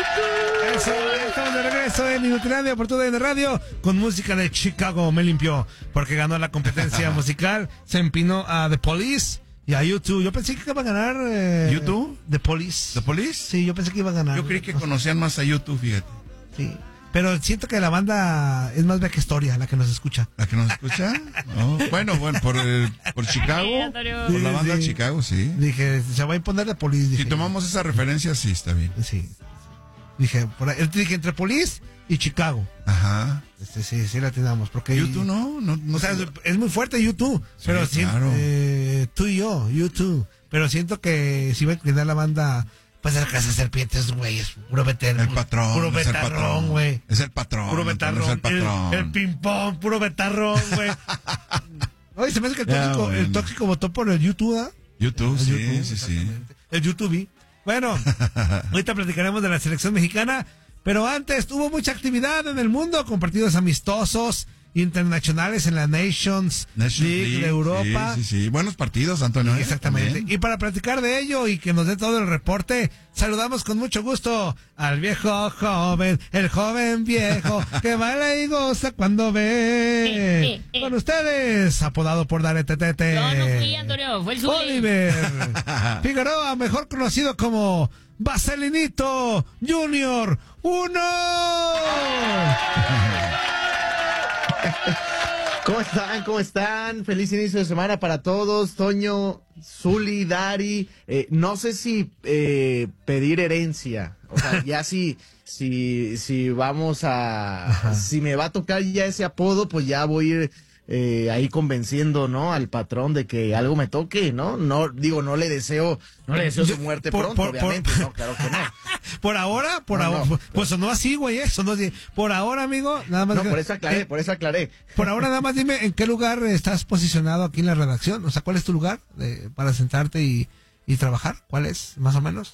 Eso, estamos de regreso en Inutilandia por TUDN Radio con música de Chicago. Me limpió porque ganó la competencia musical. Se empinó a The Police y a U2. Yo pensé que iba a ganar ¿U2? The Police. ¿The Police? Sí, yo pensé que iba a ganar. Yo creí que conocían más a U2, fíjate. Sí. Pero siento que la banda es más vieja historia, la que nos escucha. ¿La que nos escucha? No. Bueno, por Chicago. Por la banda Chicago, sí. Dije, se va a imponer The Police. Dije, si tomamos esa referencia, sí, está bien. Sí. Dije, dije entre Police y Chicago. Ajá. Sí la tenemos. Porque U2 no. O sea, es muy fuerte U2. Sí, pero claro. Tú y yo, U2. Pero siento que si va a inclinar la banda, pues el Casa Serpientes, güey, es puro veterano. El patrón. Puro betarrón, güey. Es el patrón. Puro betarrón. Es el patrón. El ping-pong, puro betarrón, güey. Oye, se me hace que el tóxico votó por el U2, ¿ah? U2, sí. El YouTube. Bueno, ahorita platicaremos de la selección mexicana, pero antes tuvo mucha actividad en el mundo con partidos amistosos internacionales en la Nations League de Europa. Sí. Buenos partidos, Antonio. Exactamente. También. Y para platicar de ello y que nos dé todo el reporte, saludamos con mucho gusto al viejo joven, el joven viejo, que baila y goza cuando ve. Con ustedes, apodado por Dare Tetete. No fui, Antonio, fue el Zuli. Oliver Figueroa, mejor conocido como Vaselinito Junior 1. ¿Cómo están? Feliz inicio de semana para todos. Toño, Zuli, Dari. No sé si pedir herencia. O sea, ya si vamos a... Ajá. Si me va a tocar ya ese apodo, pues ya voy a ir ahí convenciendo, ¿no? Al patrón de que algo me toque, ¿no? No le deseo su muerte pronto, obviamente, no, claro que no. Por ahora, no. Pues sonó así, güey, sonó así. Por ahora, amigo, nada más. No, por eso aclaré. Por ahora, nada más dime en qué lugar estás posicionado aquí en la redacción. O sea, ¿cuál es tu lugar para sentarte y trabajar? ¿Cuál es, más o menos?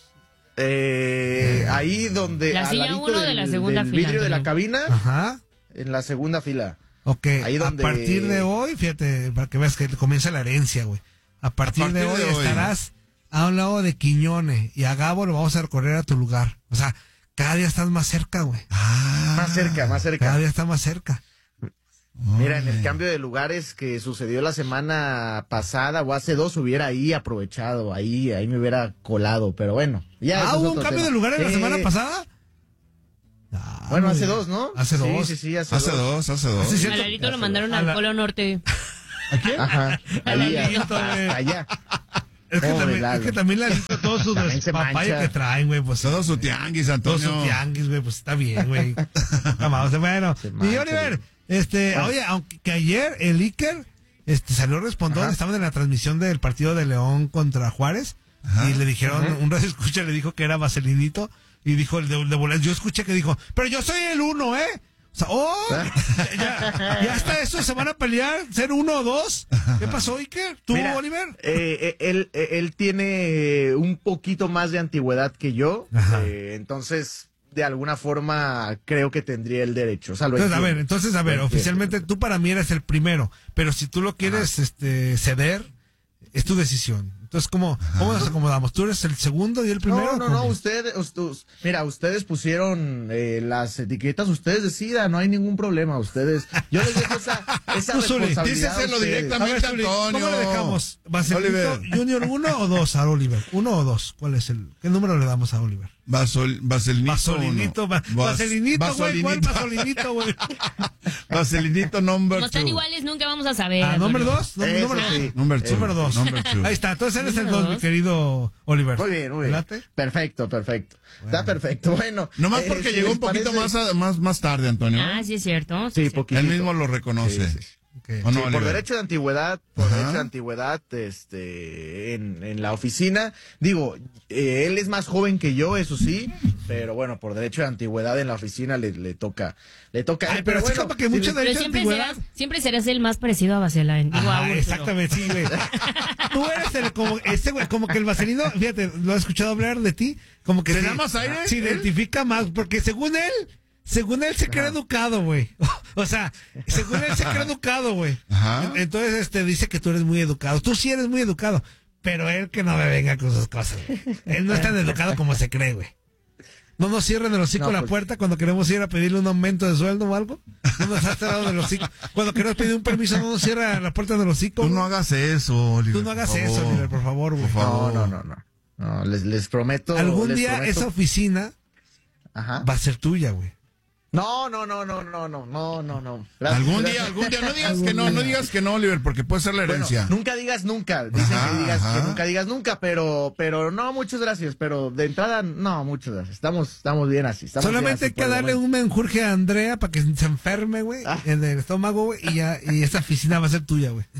Ahí donde... La silla 1 de la segunda fila. El vidrio de la cabina. Ajá. En la segunda fila. Ok, ahí donde... a partir de hoy, fíjate, para que veas que comienza la herencia, güey. A partir de hoy estarás a un lado de Quiñone y a Gabo lo vamos a recorrer a tu lugar. O sea, cada día estás más cerca, güey. Más cerca. Cada día está más cerca. Mira, en el cambio de lugares que sucedió la semana pasada o hace 2 hubiera ahí aprovechado, ahí me hubiera colado, pero bueno. Ya ¿Hubo un cambio de lugar en la semana pasada? Bueno, hace 2, ¿no? Hace 2. Sí, hace 2. A Lalito lo mandaron al Polo Norte. ¿A quién? Ajá. Allá. Es que también Lalito, todo su papaya que traen, güey, pues. Todo su tianguis, Antonio. Todo su tianguis, güey, pues está bien, güey. Bueno, y Oliver, oye, aunque ayer el Iker, salió respondón, estaban en la transmisión del partido de León contra Juárez, y le dijeron, un radio escucha le dijo que era Vaselinito, y dijo el de Bolas, yo escuché que dijo, pero yo soy el 1, ¿eh? O sea, ya hasta eso se van a pelear, ser 1 o 2. ¿Qué pasó, Iker? ¿Tú, mira, Oliver? Él tiene un poquito más de antigüedad que yo, entonces, de alguna forma, creo que tendría el derecho. O sea, entonces, oficialmente tú para mí eres el primero, pero si tú lo quieres ceder, es tu decisión. Entonces, ¿cómo nos acomodamos? ¿Tú eres el segundo y el primero? No, ustedes pusieron las etiquetas, ustedes decidan, no hay ningún problema, ustedes. Yo les dejo esa responsabilidad. Díceselo directamente, Antonio. ¿Cómo le dejamos? ¿Vaselito Junior 1 o 2 a Oliver? ¿1 o 2? ¿Cuál es qué número le damos a Oliver? Vaselinito. Vaselinito, güey. ¿Cuál Vaselinito, güey? Vaselinito number 2. Como están iguales, nunca vamos a saber. ¿Número 2? Número 2. Ahí está. Entonces eres el 2, mi querido Oliver. Muy bien. Perfecto. Bueno. Está perfecto. Bueno. Nomás porque llegó un poquito más tarde, Antonio. Sí es cierto. Sí, poquito. Él mismo lo reconoce. Okay. No, por derecho de antigüedad, en la oficina, digo, él es más joven que yo, eso sí, pero bueno, por derecho de antigüedad en la oficina le toca. Ay, pero bueno, que mucho derecho de antigüedad. Siempre serás el más parecido a Vasela. Exactamente, sí, güey. Tú eres güey, como que el Vaselino, fíjate, lo he escuchado hablar de ti, como que ¿te da más aire? Se identifica más, porque según él se cree educado, güey. O sea, según él se cree educado, güey. Entonces, dice que tú eres muy educado. Tú sí eres muy educado. Pero él que no me venga con sus cosas, güey. Él no es tan educado como se cree, güey. ¿No nos cierran el hocico la puerta cuando queremos ir a pedirle un aumento de sueldo o algo? ¿No nos has cerrado del hocico? Cuando queremos pedir un permiso, ¿no nos cierra la puerta del hocico? Tú no hagas eso, Oliver. Tú no hagas eso, Oliver, por favor, güey. No, les prometo. Algún día esa oficina va a ser tuya, güey. No. Gracias, algún día, no digas que no, Oliver, porque puede ser la herencia. Bueno, nunca digas nunca, dicen que nunca digas nunca, pero no, muchas gracias, pero de entrada, no, muchas gracias, estamos bien así. Solamente hay que darle un menjurje a Andrea para que se enferme, güey, en el estómago, güey, y esa oficina va a ser tuya, güey.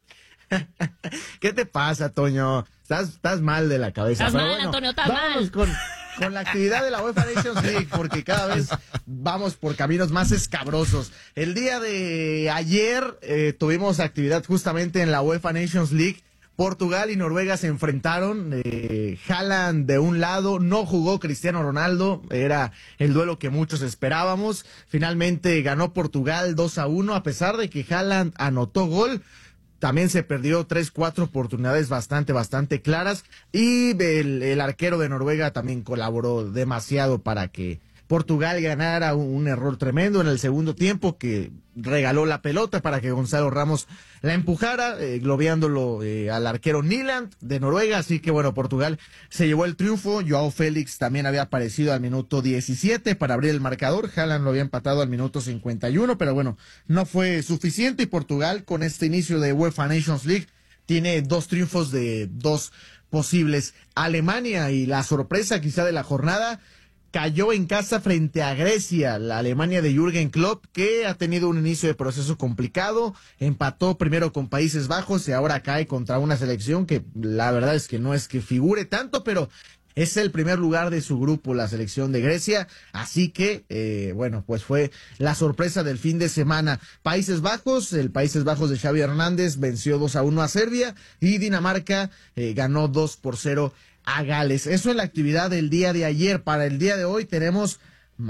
¿Qué te pasa, Toño? Estás mal de la cabeza. Estás mal, Antonio, estás mal. Con la actividad de la UEFA Nations League, porque cada vez vamos por caminos más escabrosos. El día de ayer tuvimos actividad justamente en la UEFA Nations League. Portugal y Noruega se enfrentaron. Haaland de un lado, no jugó Cristiano Ronaldo, era el duelo que muchos esperábamos. Finalmente ganó Portugal 2-1, a pesar de que Haaland anotó gol. También se perdió 3-4 oportunidades bastante claras, y el arquero de Noruega también colaboró demasiado para que Portugal ganara. Un error tremendo en el segundo tiempo, que regaló la pelota para que Gonzalo Ramos la empujara, globeándolo al arquero Nyland de Noruega. Así que bueno, Portugal se llevó el triunfo. Joao Félix también había aparecido al minuto 17 para abrir el marcador. Haaland lo había empatado al minuto 51, pero bueno, no fue suficiente, y Portugal, con este inicio de UEFA Nations League, tiene 2 triunfos de 2 posibles. Alemania, y la sorpresa quizá de la jornada, cayó en casa frente a Grecia, la Alemania de Jürgen Klopp, que ha tenido un inicio de proceso complicado. Empató primero con Países Bajos y ahora cae contra una selección que la verdad es que no es que figure tanto, pero es el primer lugar de su grupo, la selección de Grecia. Así que, bueno, pues fue la sorpresa del fin de semana. Países Bajos, el Países Bajos de Xavi Hernández venció 2-1 a Serbia, y Dinamarca ganó 2-0 a Gales. Eso es la actividad del día de ayer. Para el día de hoy tenemos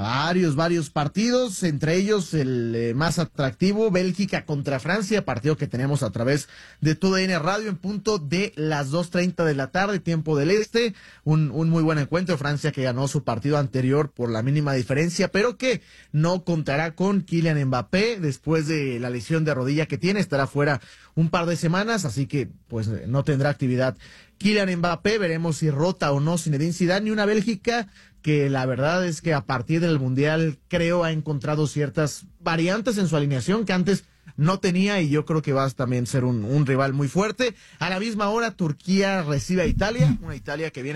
varios partidos, entre ellos el más atractivo, Bélgica contra Francia, partido que tenemos a través de TUDN Radio en punto de las 2:30 de la tarde, tiempo del este. Un muy buen encuentro. Francia, que ganó su partido anterior por la mínima diferencia, pero que no contará con Kylian Mbappé después de la lesión de rodilla que tiene. Estará fuera un par de semanas, así que pues no tendrá actividad Kylian Mbappé. Veremos si rota o no Zinedine Zidane, y una Bélgica que la verdad es que a partir del Mundial creo ha encontrado ciertas variantes en su alineación que antes no tenía, y yo creo que va a también ser un rival muy fuerte. A la misma hora, Turquía recibe a Italia, una Italia que viene